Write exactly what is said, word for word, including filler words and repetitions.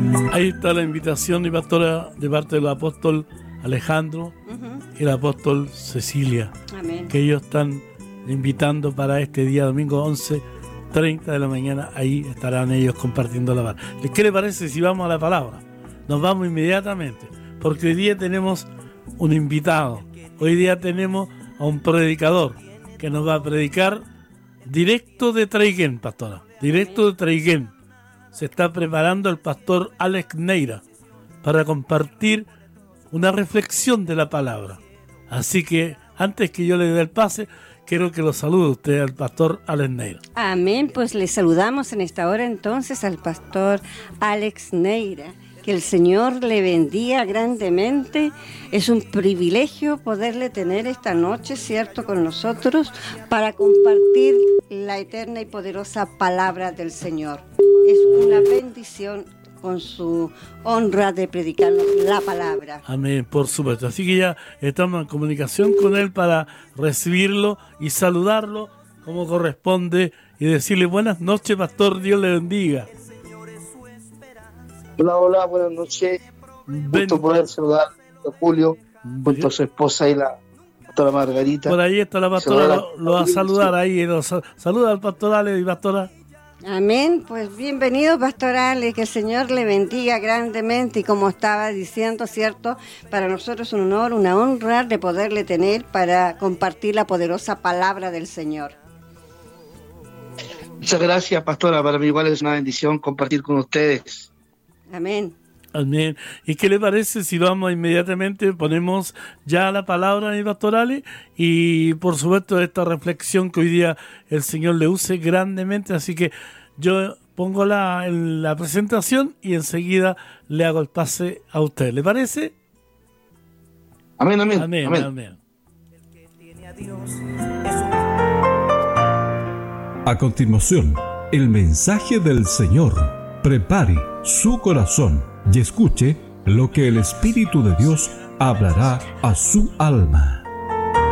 Ahí está la invitación, mi pastora, de parte del apóstol Alejandro uh-huh. y el apóstol Cecilia. Amén. Que ellos están invitando para este día domingo once treinta de la mañana. Ahí estarán ellos compartiendo la palabra. ¿Qué le parece si vamos a la palabra? Nos vamos inmediatamente, porque hoy día tenemos un invitado. Hoy día tenemos a un predicador que nos va a predicar directo de Traiguén, pastora. Directo de Traiguén. Se está preparando el pastor Alex Neira para compartir una reflexión de la palabra. Así que antes que yo le dé el pase, quiero que lo salude usted al pastor Alex Neira. Amén, pues le saludamos en esta hora entonces al pastor Alex Neira. Que el Señor le bendiga grandemente. Es un privilegio poderle tener esta noche, ¿cierto?, con nosotros para compartir la eterna y poderosa palabra del Señor. Es una bendición con su honra de predicarnos la palabra. Amén, por supuesto. Así que ya estamos en comunicación con él para recibirlo y saludarlo como corresponde y decirle buenas noches, pastor, Dios le bendiga. Hola, hola, buenas noches. Un gusto poder saludar a Julio, junto a su esposa y la pastora Margarita. Por ahí está la pastora, lo, lo va a saludar ahí. Lo saluda al pastor Ale y pastora. Amén, pues bienvenido pastor Ale, que el Señor le bendiga grandemente y como estaba diciendo, ¿cierto? Para nosotros es un honor, una honra de poderle tener para compartir la poderosa palabra del Señor. Muchas gracias, pastora. Para mí igual es una bendición compartir con ustedes. Amén. Amén. ¿Y qué le parece si vamos inmediatamente, ponemos ya la palabra mi pastorales y por supuesto esta reflexión que hoy día el Señor le use grandemente? Así que yo pongo la, la presentación y enseguida le hago el pase a usted. ¿Le parece? Amén, amén. Amén, amén. amén. A continuación, el mensaje del Señor. Prepare su corazón y escuche lo que el Espíritu de Dios hablará a su alma.